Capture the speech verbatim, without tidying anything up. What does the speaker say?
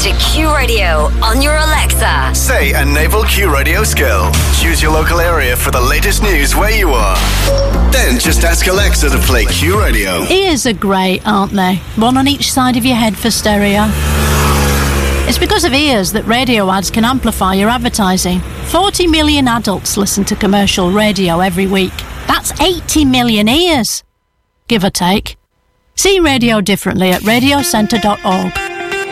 to Q Radio on your Alexa. Say Enable Q Radio skill. Choose your local area for the latest news where you are. Then just ask Alexa to play Q Radio. Ears are great, aren't they? One on each side of your head for stereo. It's because of ears that radio ads can amplify your advertising. forty million adults listen to commercial radio every week. That's eighty million ears, give or take. See radio differently at radio centre dot org.